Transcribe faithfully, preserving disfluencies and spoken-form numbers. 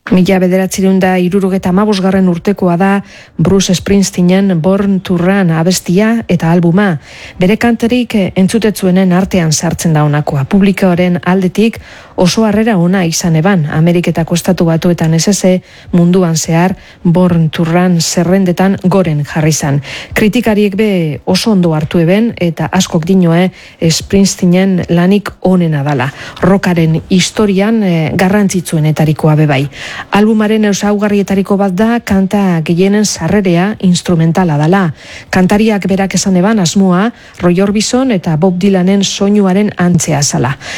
Mila bederatziehun eta hirurogeita hamabosgarren urtekoa da Bruce Springsteenen Born to Run abestia eta albuma. Bere kantarik entzutetzuenen artean sartzen da honakoa. Publikoaren aldetik oso harrera ona izan eban. Ameriketako estatu batuetan ez eze munduan zehar Born to Run zerrendetan goren jarri zan. Kritikariek be oso ondo hartu eben eta askok dinoe Springsteenen lanik onena dala. Rockaren historian eh, garrantzitsuenetarikoa bebai. Albumaren ezaugarrietariko bat da kanta gehienen sarrerea instrumentala dala. Kantariak berak esan eban asmoa Roy Orbison eta Bob Dylanen soinuaren antzea zala.